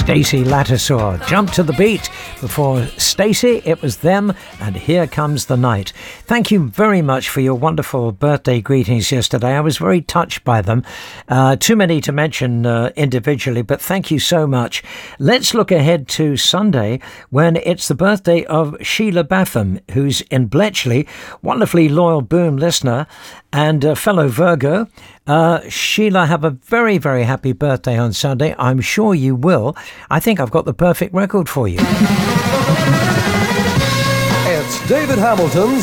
Stacey Lattisaw. Jump to the beat. Before Stacey, it was Them, and Here Comes the Night. Thank you very much for your wonderful birthday greetings yesterday. I was very touched by them. Too many to mention individually, but thank you so much. Let's look ahead to Sunday, when it's the birthday of Sheila Batham, who's in Bletchley, wonderfully loyal Boom listener and a fellow Virgo. Sheila, have a very, very happy birthday on Sunday. I'm sure you will. I think I've got the perfect record for you. It's David Hamilton's